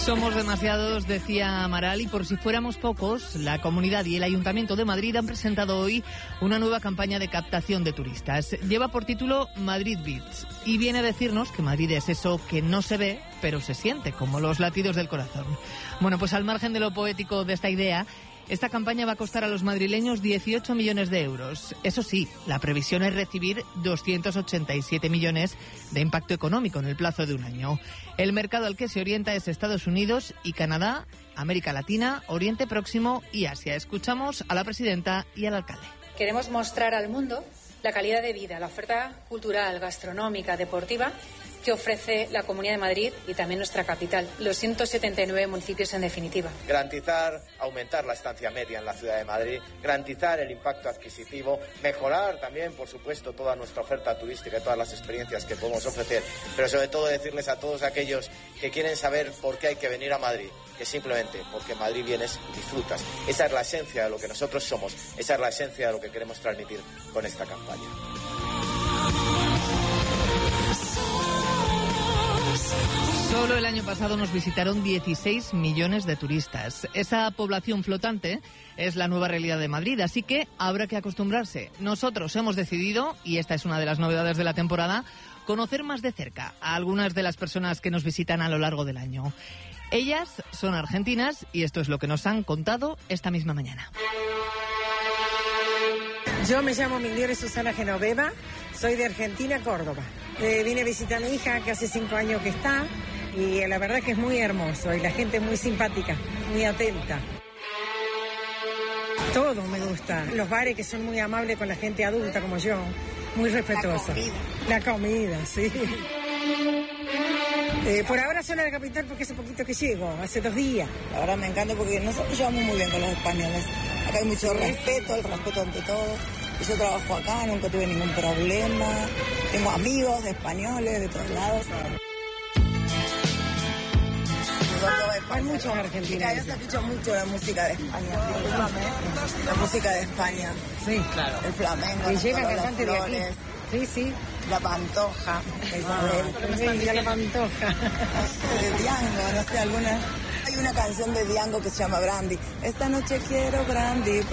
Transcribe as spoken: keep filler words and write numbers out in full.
Somos demasiados, decía Amaral, y por si fuéramos pocos, la Comunidad y el Ayuntamiento de Madrid han presentado hoy una nueva campaña de captación de turistas. Lleva por título Madrid Beats y viene a decirnos que Madrid es eso que no se ve, pero se siente, como los latidos del corazón. Bueno, pues al margen de lo poético de esta idea, esta campaña va a costar a los madrileños dieciocho millones de euros. Eso sí, la previsión es recibir doscientos ochenta y siete millones de impacto económico en el plazo de un año. El mercado al que se orienta es Estados Unidos y Canadá, América Latina, Oriente Próximo y Asia. Escuchamos a la presidenta y al alcalde. Queremos mostrar al mundo la calidad de vida, la oferta cultural, gastronómica, deportiva que ofrece la Comunidad de Madrid y también nuestra capital, los ciento setenta y nueve municipios en definitiva. Garantizar, aumentar la estancia media en la Ciudad de Madrid, garantizar el impacto adquisitivo, mejorar también, por supuesto, toda nuestra oferta turística y todas las experiencias que podemos ofrecer, pero sobre todo decirles a todos aquellos que quieren saber por qué hay que venir a Madrid, que simplemente porque en Madrid vienes y disfrutas. Esa es la esencia de lo que nosotros somos, esa es la esencia de lo que queremos transmitir con esta campaña. Solo el año pasado nos visitaron dieciséis millones de turistas. Esa población flotante es la nueva realidad de Madrid, así que habrá que acostumbrarse. Nosotros hemos decidido, y esta es una de las novedades de la temporada, conocer más de cerca a algunas de las personas que nos visitan a lo largo del año. Ellas son argentinas y esto es lo que nos han contado esta misma mañana. Yo me llamo Miliore Susana Genoveva, soy de Argentina, Córdoba. Eh, vine a visitar a mi hija, que hace cinco años que está, y la verdad que es muy hermoso, y la gente es muy simpática, muy atenta. Todo me gusta. Los bares que son muy amables con la gente adulta como yo, muy respetuosos. La comida. La comida, sí. Eh, por ahora soy la capital porque hace poquito que llego, hace dos días. La verdad me encanta porque nosotros llevamos muy bien con los españoles. Acá hay mucho respeto, el respeto ante todo. Yo trabajo acá, nunca tuve ningún problema. Tengo amigos de españoles de todos lados. Hay muchos argentinos. Yo se escucha mucho la música de España. La música de España. Sí, claro. El flamenco. Y llega cantante de aquí. Sí, sí. La Pantoja. Isabel. Sí, la Pantoja. De Diango, no sé, alguna. Hay una canción de Diango que se llama Brandy. Esta noche quiero Brandy.